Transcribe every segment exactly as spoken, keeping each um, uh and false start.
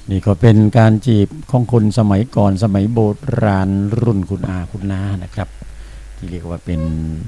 นี่ก็เป็นการจีบของคนสมัยก่อนสมัยโบราณรุ่นคุณอาคุณน้านะครับที่เรียกว่าเป็น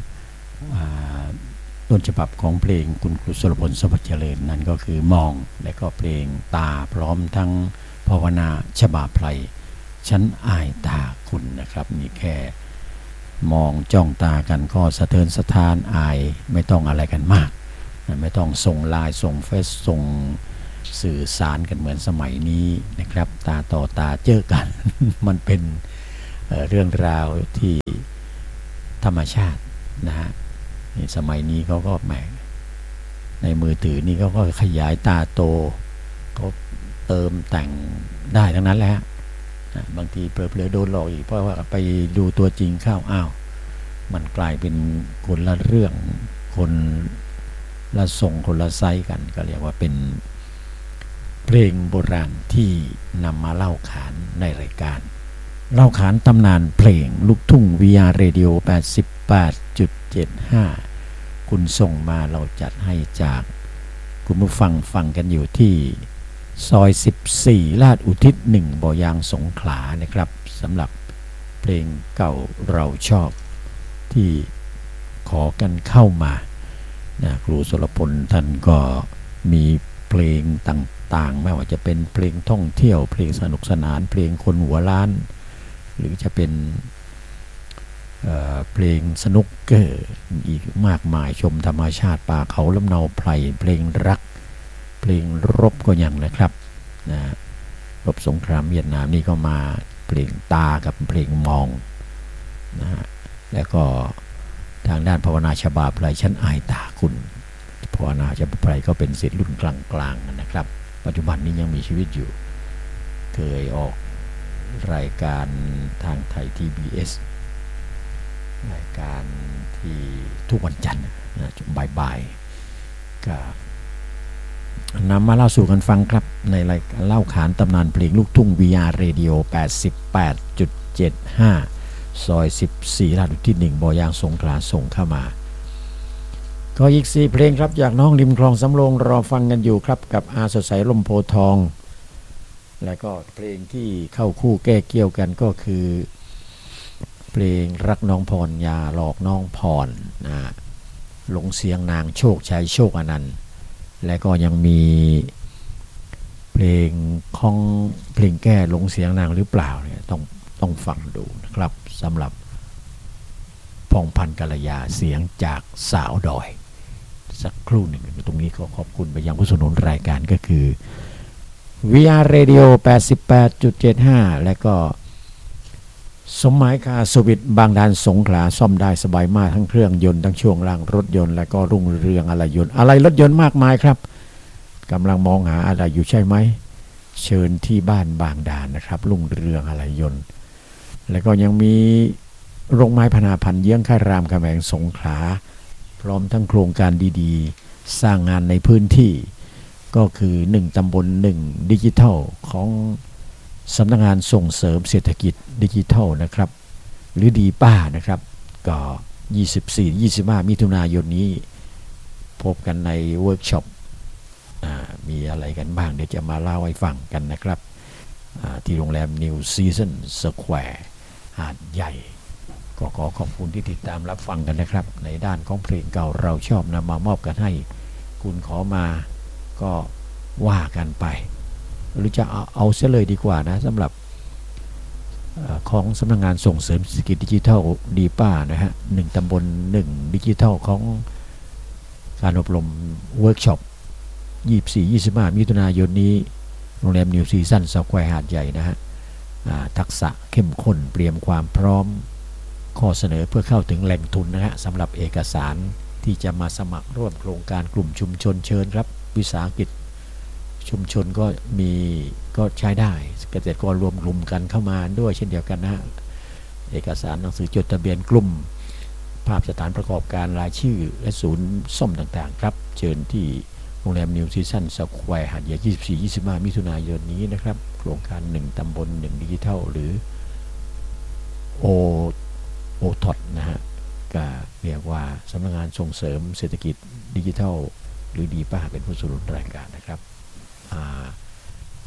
ต้นฉบับของเพลงคุณครูสุรพลสวัสดิ์เจริญนั่นก็คือมองและก็เพลงตาพร้อมทั้งภาวนาฉบาไพรฉันอายตาคุณนะครับนี่แค่มองจ้องตากันก็สะเทือนสะท้านอายไม่ต้องอะไรกันมากไม่ต้องส่งไลน์ส่งเฟซส่งสื่อสารกันเหมือนสมัยนี้นะครับตาต่อตาเจอกัน มันเป็น เอ่อ เรื่องราวที่ธรรมชาตินะฮะนี่สมัยนี้เขาก็แหมในมือถือนี่เขาก็ขยายตาโตเขาเติมแต่งได้ทั้งนั้นแหละนะบางทีเผลอๆโดนหลอกอีกเพราะว่าไปดูตัวจริงเข้าอ้าวมันกลายเป็นคนละเรื่องคนละทรงคนละไซส์กันก็เรียกว่าเป็นเพลงโบราณที่นำมาเล่าขานในรายการเล่าขานตำนานเพลงลูกทุ่ง วี อาร์ Radio แปดสิบแปดจุดเจ็ดห้า คุณส่งมาเราจัดให้จากคุณผู้ฟังฟังกันอยู่ที่ซอยสิบสี่ลาดอุทิศหนึ่งบ่อยางสงขลานะครับสำหรับเพลงเก่าเราชอบที่ขอกันเข้ามานะครูสุรพลท่านก็มีเพลงต่างๆไม่ว่าจะเป็นเพลงท่องเที่ยวเพลงสนุกสนานเพลงคนหัวล้านหรือจะเป็นเอ่อเพลงสนุกเกอร์อีกมากมายชมธรรมชาติป่าเขาลำเนาไพรเพลงรักเพลงรบก็อย่างนะครับนะรบสงครามเวียดนามนี่ก็มาเพลงตากับเพลงมองนะฮะแล้วก็ทางด้านภาวนาฉบาไพรฉันอายตาคุณภาวนาฉบาไพรก็เป็นศิลป์รุ่นกลางๆนะครับปัจจุบันนี้ยังมีชีวิตอยู่เคยออกรายการทางไทย ที บี เอส รายการที่ทุกวันจันทร์นะบ่ายๆก็นำมาเล่าสู่กันฟังครับในรายการเล่าขานตำนานเพลงลูกทุ่ง วี อาร์ Radio แปดสิบแปดจุดเจ็ดห้า ซอยสิบสี่ลาดอุทิศหนึ่งบ่อยางสงขลาส่งเข้ามาก็อีกสี่เพลงครับจากน้องริมคลองสำโรงรอฟังกันอยู่ครับกับอาสดใสลมโพทองและก็เพลงที่เข้าคู่แก้เกี่ยวกันก็คือเพลงรักน้องพรยาหลอกน้องพรนะหลงเสียงนางโชคชัยโชคอนันต์และก็ยังมีเพลงของเพลงแก้หลงเสียงนางหรือเปล่าเนี่ยต้องต้องฟังดูนะครับสำหรับพงษ์พันธ์กัลยาเสียงจากสาวดอยสักครู่หนึ่งตรงนี้ก็ขอบคุณไปยังผู้สนับสนุนรายการก็คือ วี อาร์ Radio แปดสิบแปดจุดเจ็ดห้า และก็สมหมายคาสวิตบางดานสงขลาซ่อมได้สบายมากทั้งเครื่องยนต์ทั้งช่วงล่างรถยนต์และก็รุ่งเรืองอะไรยนต์อะไรรถยนต์มากมายครับกำลังมองหาอะไรอยู่ใช่ไหมเชิญที่บ้านบางดานนะครับรุ่งเรืองอะไรยนต์แล้วก็ยังมีโรงไม้พนาพันธ์เยื้องค่ายรามคำแหงสงขลาพร้อมทั้งโครงการดีๆสร้างงานในพื้นที่ก็คือหนึ่งตำบลหนึ่งดิจิทัลของสำนักงานส่งเสริมเศรษฐกิจดิจิทัลนะครับหรือดีป้านะครับก็ยี่สิบสี่ ยี่สิบห้ามิถุนายนนี้พบกันในเวิร์กช็อปมีอะไรกันบ้างเดี๋ยวจะมาเล่าให้ฟังกันนะครับที่โรงแรมนิวซีซันสแควร์หาดใหญ่ก็ขอขอบคุณที่ติดตามรับฟังกันนะครับในด้านของเพลงเก่าเราชอบนำมามอบกันให้คุณขอมาก็ว่ากันไปหรือจะเอาเอาเสียเลยดีกว่านะสำหรับของสำนักงานส่งเสริมเศรษฐกิจดิจิทัลดีป้านะฮะหนึ่งตำบลหนึ่งดิจิทัลของการอบรมเวิร์กช็อปยี่สิบสี่ ยี่สิบห้ามิถุนายนนี้โรงแรมนิวซีซั่นสแควร์หาดใหญ่นะฮะทักษะเข้มข้นเตรียมความพร้อมข้อเสนอเพื่อเข้าถึงแหล่งทุนนะฮะสำหรับเอกสารที่จะมาสมัครร่วมโครงการกลุ่มชุมชนเชิญครับวิสาหกิจชุมชนก็มีก็ใช้ได้เกษตรกรรวมกลุ่มกันเข้ามาด้วยเช่นเดียวกันนะเอกสารหนังสือจดทะเบียนกลุ่มภาพสถานประกอบการรายชื่อและศูนย์ซ่อมต่างๆครับเชิญที่โรงแรมนิวซีซั่นสแควร์หาดใหญ่ยี่สิบสี่ ยี่สิบห้ามิถุนายนนี้นะครับโครงการหนึ่งตำบลหนึ่งดิจิทัลหรือโอโอทอดนะฮะก็เรียกว่าสำนักงานส่งเสริมเศรษฐกิจดิจิทัลหรือดีป้าเป็นผู้สนับสนุนรายการนะครับฝ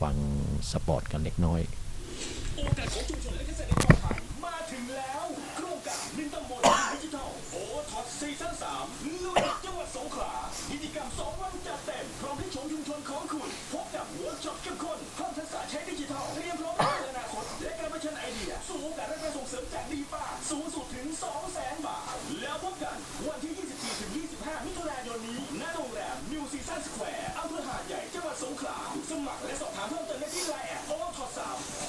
ฟังสปอร์ตกันเล็กน้อยโอกาสของชุมชนและเกษตรกรไทยมาถึงแล้วโครงการหนึ่งตำบลดิจิทัลโอท็อปซีซั่นสามลุยจังหวัดสงขลากิจกรรมสองวันจัดเต็มพร้อมให้ชมชุมชนของคุณพบกับเวิร์กช็อปเข้มข้นเพิ่มทักษะใช้ดิจิทัลเตรียมพร้อมในอนาคตและการประชันไอเดียสู่โอกาสและการส่งเสริมจากดีฟ้าสูงสุดถึง สองแสน บาทแล้วพบกันวันที่ ยี่สิบสี่ถึงยี่สิบห้า มิถุนายนนี้ณโรงแรมนิวซีซั่นสแควร์อำเภอหาดใหญ่จังหวัดสงขลาสมัครและสอบถามเพิ่มเติมได้ที่ไลน์แอดโอท็อปสาม